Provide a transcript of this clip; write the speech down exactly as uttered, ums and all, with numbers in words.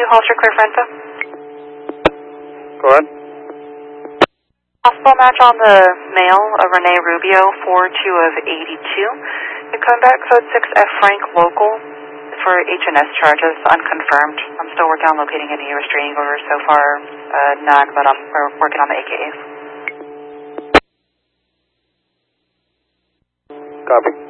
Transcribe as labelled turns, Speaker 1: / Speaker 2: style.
Speaker 1: Holster clear for info.
Speaker 2: Go ahead.
Speaker 1: Possible match on the male of Rene Rubio, four two of eighty-two. You come back code six F Frank local for H and S charges, unconfirmed. I'm still working on locating any restraining orders so far, uh, none, but I'm, we're working on the A K As.
Speaker 2: Copy.